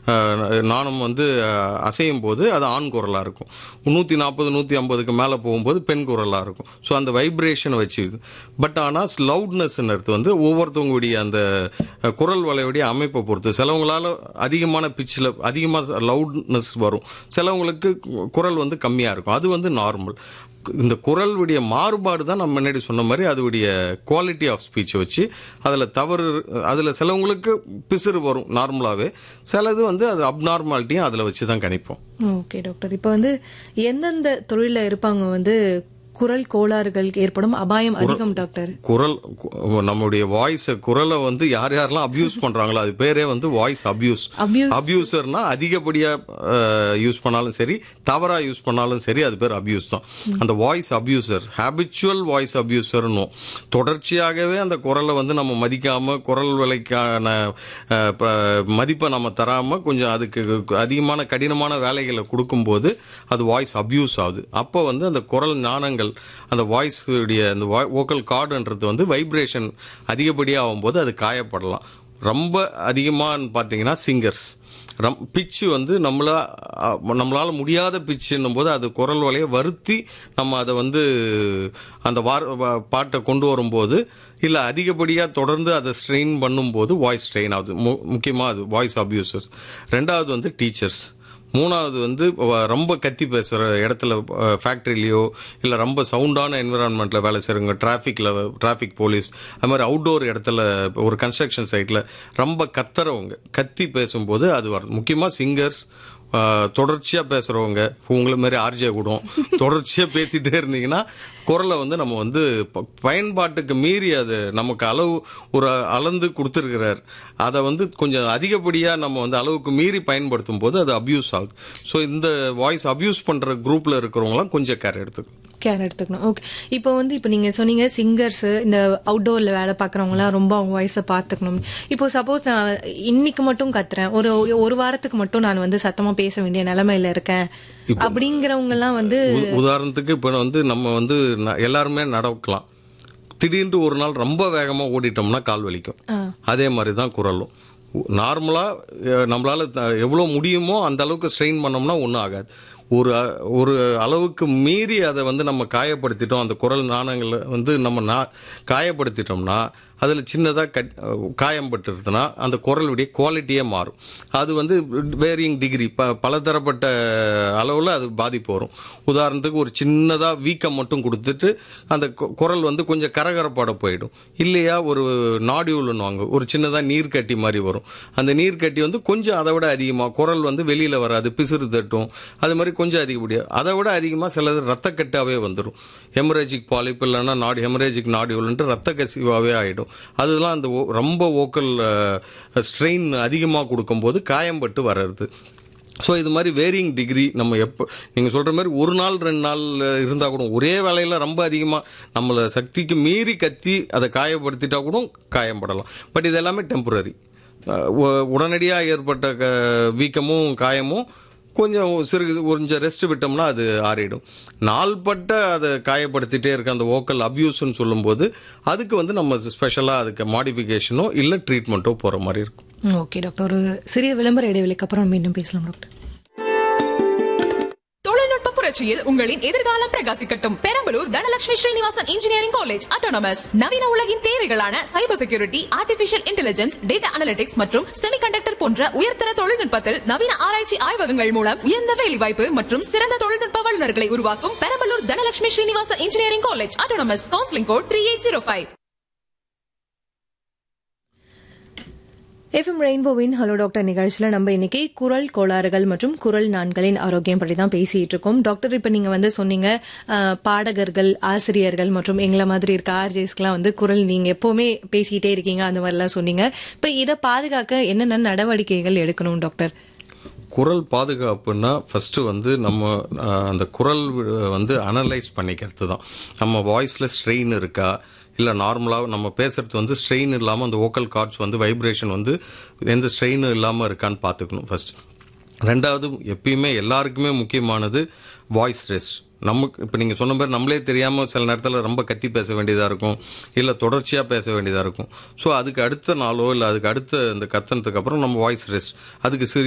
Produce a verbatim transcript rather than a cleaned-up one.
நாணம் வந்து அசையும் போது அது ஆண் குரலாக இருக்கும். நூற்றி நாற்பது நூற்றி ஐம்பதுக்கு மேலே போகும்போது பெண் குரலாக இருக்கும். ஸோ அந்த வைப்ரேஷனை வச்சு. பட் ஆனால் லவுட்னஸ்ன்றது வந்து ஒவ்வொருத்தவங்களுடைய அந்த குரல் வலையுடைய அமைப்பை பொறுத்து. சிலவங்களால் அதிகமான பிச்சில் அதிகமாக லவுட்னஸ் வரும், சிலவங்களுக்கு குரல் வந்து கம்மியாக இருக்கும். அது வந்து நார்மல். இந்த குரலுடைய மாறுபாடு தான் நம்ம முன்னாடி சொன்ன மாதிரி அதுடைய குவாலிட்டி ஆஃப் ஸ்பீச்சை வச்சு அதில் தவறு, அதில் சிலவங்களுக்கு பிசுறு வரும் நார்மலாகவே, சிலது வந்து அது அப்நார்மாலிட்டியும் அதில் வச்சு தான் கணிப்போம். ஓகே டாக்டர், இப்போ வந்து எந்தெந்த தொழிலில் இருப்பாங்க வந்து குரல் கோளாறுகள் ஏற்படும் அபாயம் அதிகம் டாக்டர்? குரல் நம்முடைய வாய்ஸ் குரலை வந்து யார் யாரெல்லாம் அபியூஸ் பண்றாங்களோ அது பேரே வந்து வாய்ஸ் அபியூஸ். அபியூசர்னா அதிகப்படியா யூஸ் பண்ணாலும் சரி, தவறா யூஸ் பண்ணாலும் சரி, அது பேர் அபியூஸ் தான். அந்த வாய்ஸ் அபியூசர், ஹேபிச்சுவல் வாய்ஸ் அபியூசர்னு தொடர்ச்சியாகவே அந்த குரலை வந்து நம்ம மதிக்காம, குரல் விலைக்கான மதிப்பை நம்ம தராம கொஞ்சம் அதுக்கு அதிகமான கடினமான வேலைகளை கொடுக்கும்போது அது வாய்ஸ் அபியூஸ் ஆகுது. அப்போ வந்து அந்த குரல் ஞானங்கள், அந்த வாய்ஸ் உடைய அந்த வோக்கல் கார்டுன்றது வந்து வைப்ரேஷன் அதிகப்படியாக ஆகும்போது அது காயப்படலாம். ரொம்ப அதிகமாக பார்த்தீங்கன்னா சிங்கர்ஸ் ரம் பிச்சு வந்து நம்மளா நம்மளால் முடியாத பிச்சுன்னும் போது அது குரல் வலையை வருத்தி நம்ம அதை வந்து அந்த வார் பாட்டை கொண்டு வரும்போது, இல்லை அதிகப்படியாக தொடர்ந்து அதை ஸ்ட்ரெயின் பண்ணும்போது வாய்ஸ் ஸ்ட்ரெயின் ஆகுது. முக்கியமாக அது வாய்ஸ் அபியூசர்ஸ். ரெண்டாவது வந்து டீச்சர்ஸ். மூணாவது வந்து ரொம்ப கத்தி பேசுகிற இடத்துல, ஃபேக்ட்ரிலேயோ இல்லை ரொம்ப சவுண்டான என்விரான்மெண்ட்டில் வேலை செய்கிறவங்க, டிராஃபிக்கில் டிராஃபிக் போலீஸ், அது மாதிரி அவுட்டோர் இடத்துல ஒரு கன்ஸ்ட்ரக்ஷன் சைட்டில் ரொம்ப கத்துறவங்க, கத்தி பேசும்போது அது வருது. முக்கியமாக சிங்கர்ஸ், தொடர்ச்சியாக பேசுகிறவங்க, உங்களை மாதிரி ஆர்ஜே கூடும் தொடர்ச்சியாக பேசிகிட்டே இருந்தீங்கன்னா குரலை வந்து நம்ம வந்து பயன்பாட்டுக்கு மீறி அது நமக்கு அளவு ஒரு அளந்து கொடுத்துருக்கிறார், அதை வந்து கொஞ்சம் அதிகப்படியாக நம்ம வந்து அளவுக்கு மீறி பயன்படுத்தும் போது அது அபியூஸ் ஆகுது. ஸோ இந்த வாய்ஸ் அபியூஸ் பண்ணுற குரூப்பில் இருக்கிறவங்களாம் கொஞ்சம் கேர் எடுத்துக்கணும் கேர் எடுத்துக்கணும் ஓகே. இப்போ வந்து இப்போ நீங்கள் சொன்னீங்க சிங்கர்ஸ், இந்த அவுட்டோரில் வேலை பார்க்குறவங்களாம் ரொம்ப அவங்க வாய்ஸை பார்த்துக்கணும். இப்போ சப்போஸ் நான் இன்னைக்கு மட்டும் கத்துறேன், ஒரு ஒரு வாரத்துக்கு மட்டும் நான் வந்து சத்தமாக பேச வேண்டிய நிலைமையில இருக்கேன் அப்படிங்கிறவங்கலாம் வந்து, உதாரணத்துக்கு இப்போ வந்து நம்ம வந்து எல்லாருமே நடக்கலாம், திடீர்னு ஒரு நாள் ரொம்ப வேகமாக ஓடிட்டோம்னா கால் வலிக்கும். அதே மாதிரி தான் குரலும். நார்மலாக நம்மளால் எவ்வளோ முடியுமோ அந்த அளவுக்கு ஸ்ட்ரெயின் பண்ணோம்னா ஒன்றும் ஆகாது. ஒரு ஒரு அளவுக்கு மீறி அதை வந்து நம்ம காயப்படுத்திட்டோம், அந்த குரல் நாணங்களை வந்து நம்ம நா காயப்படுத்திட்டோம்னா அதில் சின்னதாக கட் காயம் பட்டுருதுன்னா அந்த குரலுடைய குவாலிட்டியே மாறும். அது வந்து வேரியிங் டிகிரி, ப பலதரப்பட்ட அளவில் அது பாதிப்பு வரும். உதாரணத்துக்கு ஒரு சின்னதாக வீக்கம் மட்டும் கொடுத்துட்டு அந்த குரல் வந்து கொஞ்சம் கரகரப்பாட போயிடும். இல்லையா ஒரு நாடியூல்னு வாங்க, ஒரு சின்னதாக நீர்க்கட்டி மாதிரி வரும். அந்த நீர்க்கட்டி வந்து கொஞ்சம் அதை விட அதிகமாக குரல் வந்து வெளியில் வராது, பிசுறு தட்டும், அது மாதிரி கொஞ்சம் அதிகப்படியாக. அதை விட அதிகமாக சிலது ரத்தக்கட்டாவே வந்துடும். ஹெமரேஜிக் பாலிப் இல்லைன்னா நாடி ஹெமரேஜிக் நாடியூல்ன்ட்டு ரத்த கசிவாகவே ஆகிடும். அதெல்லாம் அந்த ரொம்ப வோக்கல் ஸ்ட்ரெயின் அதிகமாக கொடுக்கும்போது காயம்பட்டு வர்றது. ஸோ இது மாதிரி வேரியிங் டிகிரி. நம்ம எப்போ நீங்கள் சொல்கிற மாதிரி ஒரு நாள் ரெண்டு நாள் இருந்தால் கூட, ஒரே வேலையில் ரொம்ப அதிகமாக நம்மளை சக்திக்கு மீறி கத்தி அதை காயப்படுத்திட்டா கூட காயம்படலாம். பட் இது எல்லாமே டெம்பரரி. உடனடியாக ஏற்பட்ட க வீக்கமும் காயமும் கொஞ்சம் சிறு கொஞ்சம் ரெஸ்ட் விட்டோம்னா அது ஆறிடும். நாள்பட்ட அதை காயப்படுத்திட்டே இருக்க அந்த வோக்கல் அபியூஸ்ன்னு சொல்லும்போது அதுக்கு வந்து நம்ம ஸ்பெஷலாக அதுக்கு மாடிஃபிகேஷனோ இல்லை ட்ரீட்மெண்ட்டோ போகிற மாதிரி இருக்கும். ஓகே டாக்டர், ஒரு சிறிய விளம்பர இடைவெளிக்கு அப்புறம் மீண்டும் பேசலாம் டாக்டர். புரட்சியில் உங்களின் எதிர்காலம் பிரகாசிக்கட்டும். Perambalur Dhanalakshmi Srinivasan engineering college autonomous நவீன உலகின் தேவைகளான cyber security, artificial intelligence, data analytics மற்றும் செமிகண்டக்டர் போன்ற உயர்தர தொழில்நுட்பத்தில் நவீன ஆராய்ச்சி ஆய்வகங்கள் மூலம் உயர்ந்த வேலைவாய்ப்பு மற்றும் சிறந்த தொழில்நுட்ப வல்லுநர்களை உருவாக்கும் Perambalur Dhanalakshmi Srinivasan engineering college autonomous. Counselling code three eight zero five. FM ரெயின்போவின் hello doctor நிகழ்ச்சியில நம்ம இன்னைக்கு குரல் கோளாறுகள் மற்றும் குரல் நாண்களின் ஆரோக்கியம் பற்றி தான் பேசிட்டு இருக்கோம். டாக்டர், இப்ப நீங்க வந்து சொன்னீங்க பாடகர்கள், ஆசிரியர்கள் மற்றும் எங்களை மாதிரி இருக்க ஆர்ஜேஸ்க்குலாம் வந்து குரல் நீங்க எப்பவுமே பேசிட்டே இருக்கீங்க, அந்த மாதிரிலாம் சொன்னீங்க. இப்ப இதை பாதுகாக்க என்னென்ன நடவடிக்கைகள் எடுக்கணும் டாக்டர்? குரல் பாதுகாப்புன்னா ஃபஸ்ட்டு வந்து நம்ம அந்த குரல் வந்து அனலைஸ் பண்ணிக்கிறது தான். நம்ம வாய்ஸில் ஸ்ட்ரெயின் இருக்கா, இல்லை நார்மலாக நம்ம பேசுகிறது வந்து ஸ்ட்ரெயின் இல்லாமல் அந்த வோக்கல் கார்ட்ஸ் வந்து வைப்ரேஷன் வந்து எந்த ஸ்ட்ரெயினும் இல்லாமல் இருக்கான்னு பார்த்துக்கணும் ஃபர்ஸ்ட். ரெண்டாவது, எப்பயுமே எல்லாருக்குமே முக்கியமானது வாய்ஸ் ரெஸ்ட். நமக்கு இப்போ நீங்கள் சொன்ன மாதிரி நம்மளே தெரியாமல் சில நேரத்தில் ரொம்ப கத்தி பேச வேண்டியதாக இருக்கும், இல்லை தொடர்ச்சியாக பேச வேண்டியதாக இருக்கும். ஸோ அதுக்கு அடுத்த நாளோ இல்லை அதுக்கு அடுத்த இந்த கத்தனத்துக்கு அப்புறம் நம்ம வாய்ஸ் ரெஸ்ட், அதுக்கு சிறு